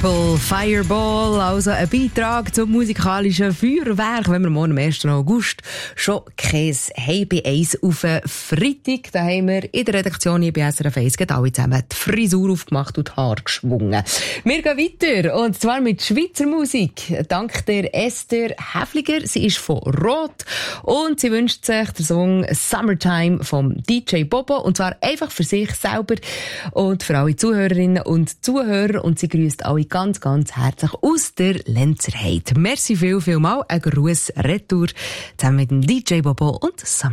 Purple Fireball, also ein Beitrag zum musikalischen Feuerwerk, wenn wir morgen am 1. August schon kein bei 1 auf Freitag. Da haben wir in der Redaktion hier bei SRF 1 alle zusammen die Frisur aufgemacht und die Haare geschwungen. Wir gehen weiter, und zwar mit Schweizer Musik. Dank der Esther Häfliger. Sie ist von Rot und sie wünscht sich den Song Summertime vom DJ Bobo, und zwar einfach für sich selber und für alle Zuhörerinnen und Zuhörer, und sie grüßt alle ganz, ganz herzlich aus der Lenzerheide. Merci viel mal. Ein Gruß retour zusammen mit dem DJ Bobo und Summer.